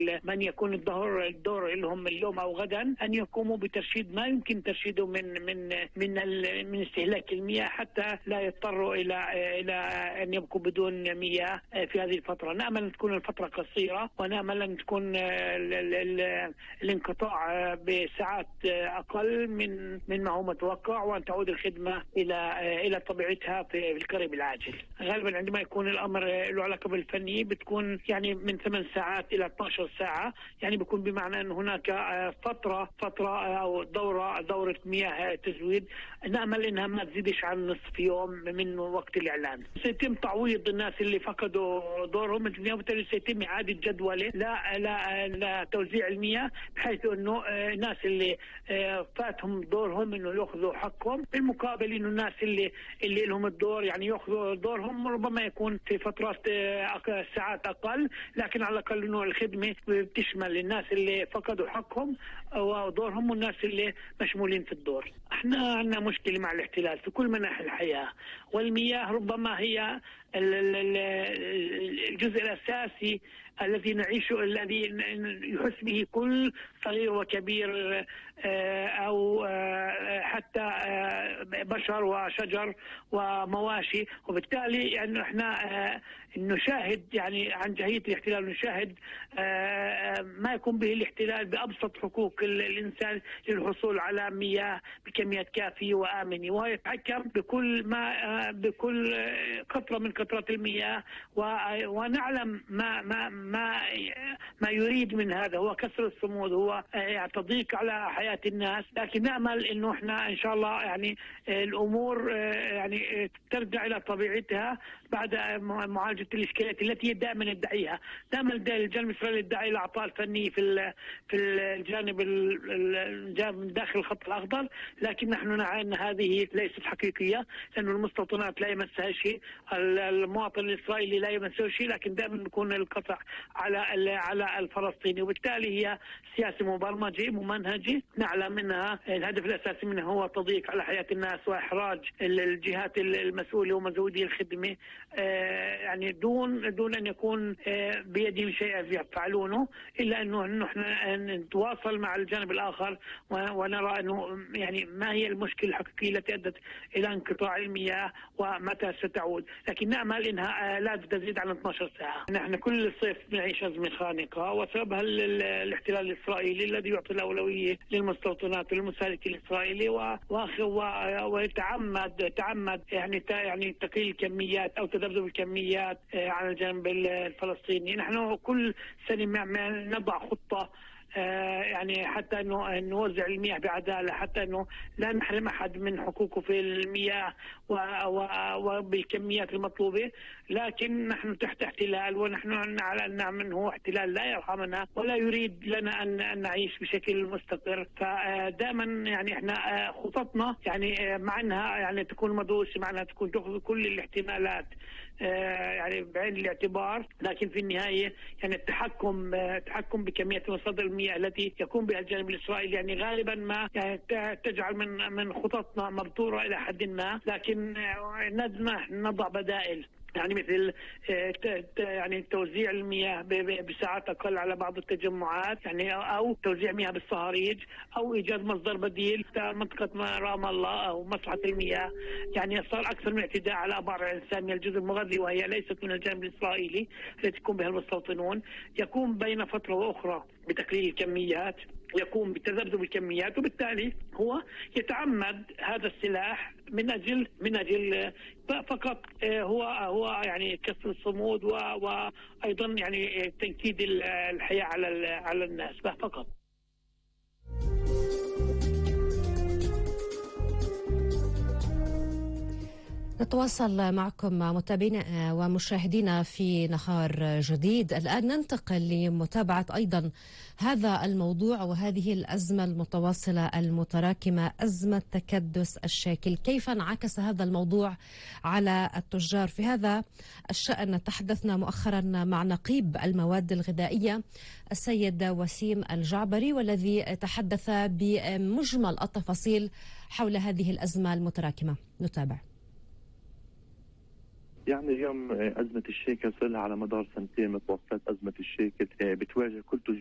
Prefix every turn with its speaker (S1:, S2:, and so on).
S1: من يكون الدور لهم اليوم او غدا ان يقوموا بترشيد ما يمكن ترشيده من استهلاك المياه، حتى لا يضطروا الى ان يبقوا بدون مياه في هذه الفتره. نامل ان تكون الفتره قصيره، ونامل ان تكون الانقطاع بساعات اقل من ما هو متوقع، وان تعود الخدمه الى طبيعتها في القريب العاجل. غالبا عندما يكون الامر له علاقه بالفني بتكون يعني من 8 ساعات الى 12 ساعه، يعني بيكون بمعنى ان هناك فتره او دوره مياه تزويد. نامل انها ما تزيدش عن نصف يوم من وقت الاعلان. سيتم تعويض الناس اللي فقدوا دورهم، وبالتالي سيتم اعاده جدوله لا توزيع المياه، بحيث انه الناس اللي فاتهم دورهم انه ياخذوا حقهم، بالمقابل انه الناس اللي لهم الدور يعني ياخذوا دورهم، ربما يكون في فترات ساعات اقل، لكن على الاقل انه الخدمه بتشمل الناس اللي فقدوا حقهم ودورهم والناس اللي مشمولين في الدور. احنا عندنا مشكله مع الاحتلال في كل مناحي الحياه، والمياه ربما هي الجزء الاساسي الذي نعيشه، الذي يحس به كل صغير وكبير او حتى بشر وشجر ومواشي. وبالتالي يعني احنا نشاهد يعني عن جهية الاحتلال، نشاهد ما يكون به الاحتلال بأبسط حقوق الإنسان للحصول على مياه بكميات كافية وآمنة، وهو يتحكم بكل قطرة من قطرات المياه. ونعلم ما يريد من هذا، هو كسر الصمود، هو تضييق على حياة الناس. لكن نأمل إنه احنا إن شاء الله يعني الأمور يعني ترجع إلى طبيعتها بعد معالجة الإشكاليات التي دائما يدعيها. دائما الجانب الإسرائيلي يدعي الأعطاء الفنية في الجانب داخل الخط الأخضر، لكن نحن نعي أن هذه ليست حقيقية، لأن المستوطنات لا يمسها شيء، المواطن الإسرائيلي لا يمسه شيء، لكن دائما يكون القطع على الفلسطيني. وبالتالي هي سياسة مبرمجة ممنهجة، نعلم أنها الهدف الأساسي منها هو تضييق على حياة الناس وإحراج الجهات المسؤولة ومزودي الخدمة، يعني دون أن يكون بيدهم شيء يفعلونه، إلا أنه نحن نتواصل مع الجانب الآخر ونرى أنه يعني ما هي المشكلة الحقيقية التي أدت إلى انقطاع المياه ومتى ستعود. لكن نأمل أنها لا تزيد عن 12 ساعة. نحن كل صيف نعيش أزمة خانقة، وسببها الاحتلال الإسرائيلي الذي يعطي الأولوية للمستوطنات والمستهلك الإسرائيلي، ويتعمد يعني تقليل الكميات أو تذبذب الكميات على الجانب الفلسطيني. نحن كل سنة نضع خطة يعني حتى انه نوزع المياه بعداله، حتى انه لا نحرم احد من حقوقه في المياه وبالكميات المطلوبه. لكن نحن تحت احتلال، ونحن نعلم انه هو احتلال لا يرحمنا ولا يريد لنا ان نعيش بشكل مستقر. فدائما يعني احنا خططنا يعني مع انها يعني تكون مدروسه، مع انها تكون تاخذ كل الاحتمالات يعني بعين الاعتبار، لكن في النهايه يعني التحكم بكميه مصادر المياه التي يقوم بها الجانب الاسرائيلي يعني غالبا ما يعني تجعل من خططنا مبتوره الى حد ما. لكن نضع بدائل، يعني مثل يعني توزيع المياه بساعات اقل على بعض التجمعات، يعني او توزيع مياه بالصهاريج، او ايجاد مصدر بديل في منطقه رام الله او مصلحه المياه. يعني صار اكثر من اعتداء على ابار الانسان من الجزء المغذي، وهي ليست من الجانب الاسرائيلي التي يقوم بها المستوطنون. يقوم بين فتره واخرى بتقليل الكميات، يقوم بتذبذب الكميات، وبالتالي هو يتعمد هذا السلاح من اجل فقط هو يعني كسر الصمود وايضا يعني تنكيد الحياه على الناس فقط.
S2: نتواصل معكم متابعينا ومشاهدينا في نهار جديد. الآن ننتقل لمتابعة أيضا هذا الموضوع وهذه الأزمة المتواصلة المتراكمة، أزمة تكدس الشاكل. كيف انعكس هذا الموضوع على التجار؟ في هذا الشأن تحدثنا مؤخرا مع نقيب المواد الغذائية السيد وسيم الجعبري، والذي تحدث بمجمل التفاصيل حول هذه الأزمة المتراكمة. نتابع.
S3: يعني اليوم أزمة الشيكل صار لها على مدار سنتين متواصلات. أزمة الشيكل بتواجه كل